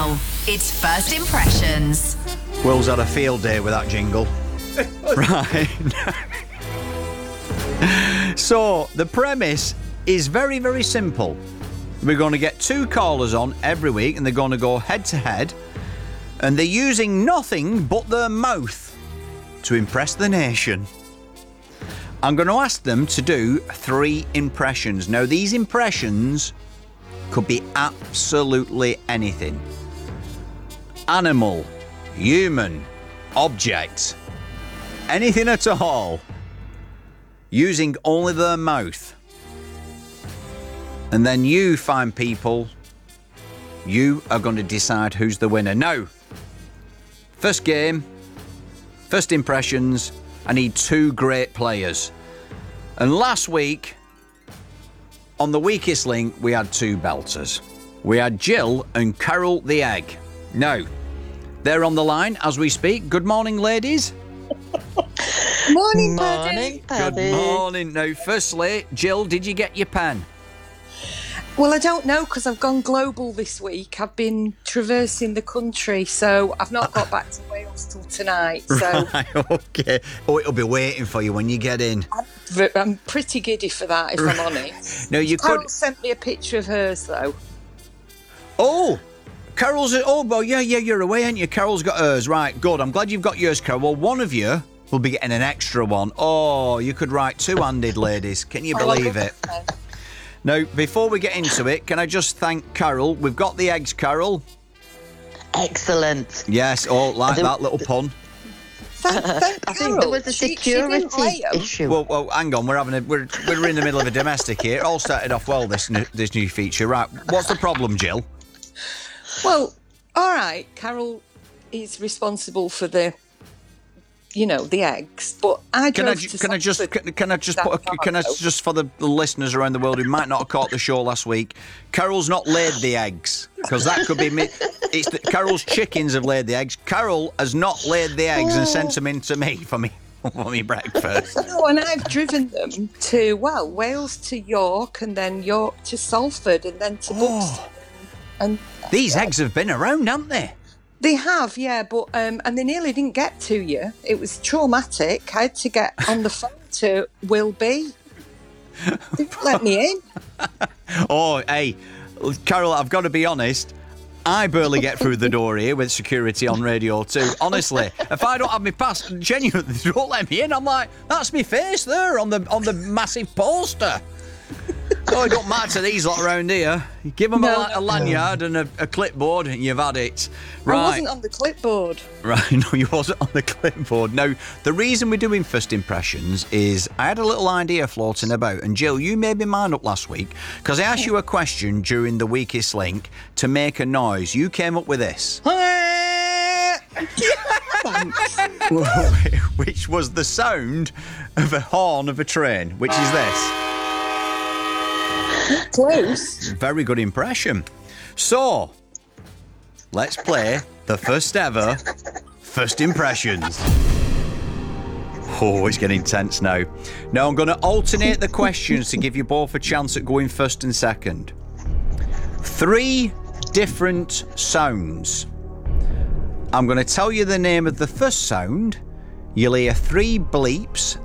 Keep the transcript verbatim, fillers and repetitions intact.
Now, it's First Impressions. Will's had a field day with that jingle. Right. So, the premise is very, very simple. We're going to get two callers on every week and they're going to go head to head. And they're using nothing but their mouth to impress the nation. I'm going to ask them to do three impressions. Now, these impressions could be absolutely anything. Animal, human, object, anything at all. Using only their mouth. And then you find people, you are going to decide who's the winner. Now, first game, first impressions, I need two great players. And last week, on the weakest link, we had two belters. We had Jill and Carol the Egg. Now, they're on the line as we speak. Good morning, ladies. Morning, Morning, Paddy. Good morning. Now, firstly, Jill, did you get your pen? Well, I don't know because I've gone global this week. I've been traversing the country, so I've not got back to Wales till tonight. So Right, okay. Oh, it'll be waiting for you when you get in. I'm, I'm pretty giddy for that, if I'm honest. No, you Carol could. sent me a picture of hers, though. Oh, Carol's. Oh, well, yeah, yeah, you're away, ain't you? Carol's got hers. Right, good. I'm glad you've got yours, Carol. Well, one of you will be getting an extra one. Oh, you could write two-handed, ladies. Can you believe it? Now, before we get into it, can I just thank Carol? We've got the eggs, Carol. Excellent. Yes, oh, like I that little pun. Thank, thank I think there was a She- she security didn't lay 'em. issue. Well, well, hang on. We're having a we're we're in the middle of a domestic here. It all started off well. This new, this new feature, right? What's the problem, Jill? Well, all right, Carol is responsible for the, you know, the eggs, but I Can drove I ju- to can I just Salford can, can I just that put a, far, can I though. just for the, the listeners around the world who might not have caught the show last week? Carol's not laid the eggs because that could be me. It's the, Carol's chickens have laid the eggs. Carol has not laid the eggs and sent them in to me for me for me breakfast. No, and I've driven them to, well, Wales to York and then York to Salford and then to Buxton. And These eggs have been around, haven't they? they have, yeah, but um, and they nearly didn't get to you. It was traumatic. I had to get on the phone to Will B. Didn't let me in. Oh, hey, Carol, I've got to be honest. I barely get through the door here with security on Radio two. Honestly, if I don't have my pass, genuinely, they don't let me in. I'm like, that's my face there on the on the massive poster. Oh, it don't matter to these lot around here. You give them No, a, la- no, a lanyard and a, a clipboard and you've had it. I Right. wasn't on the clipboard. Right, no, you wasn't on the clipboard. Now, the reason we're doing first impressions is I had a little idea floating about, and Jill, you made me mind up last week because I asked you a question during the weakest link to make a noise. You came up with this. Which was the sound of a horn of a train, which is this. Close. Very good impression. So, let's play the first ever First Impressions. Oh, it's getting tense now. Now, I'm going to alternate the questions to give you both a chance at going first and second. Three different sounds. I'm going to tell you the name of the first sound. You'll hear three bleeps